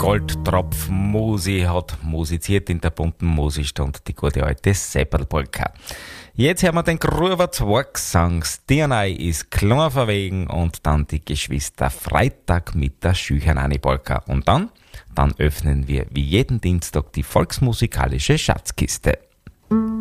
Goldtropf Musi hat musiziert in der bunten Musistunde, die gute alte Seppelpolka. Jetzt hören wir den Gruber 2 Gesangs. DNA ist klar verwegen und dann die Geschwister Freitag mit der Schüchernani-Polka. Und dann öffnen wir wie jeden Dienstag die volksmusikalische Schatzkiste.